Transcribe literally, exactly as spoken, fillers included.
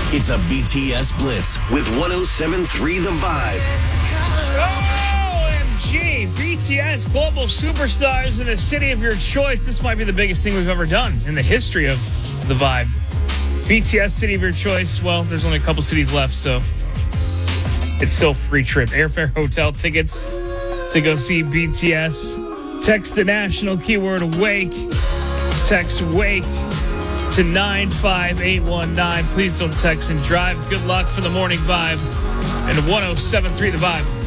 It's a B T S Blitz with one oh seven point three The Vibe. O M G, B T S Global Superstars in the city of your choice. This might be the biggest thing we've ever done in the history of The Vibe. B T S city of your choice. Well, there's only a couple cities left, so it's still free trip. Airfare, hotel tickets to go see B T S. Text the national keyword WAKE. Text WAKE to nine five eight one nine. Please don't text and drive. Good luck for the morning vibe. And one oh seven point three The Vibe.